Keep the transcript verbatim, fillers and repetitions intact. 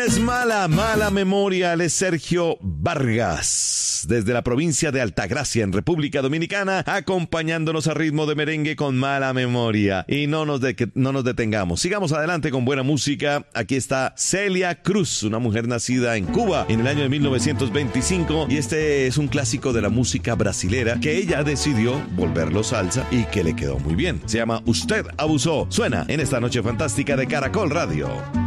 es mala, mala memoria. Él es Sergio Vargas, desde la provincia de Altagracia, en República Dominicana, acompañándonos a ritmo de merengue con Mala Memoria. Y no nos, de, no nos detengamos. Sigamos adelante con buena música. Aquí está Celia Cruz, una mujer nacida en Cuba en el año de mil novecientos veinticinco. Y este es un clásico de la música brasilera que ella decidió volverlo salsa y que le quedó muy bien. Se llama Usted Abusó. Suena en esta noche fantástica de Caracol Radio.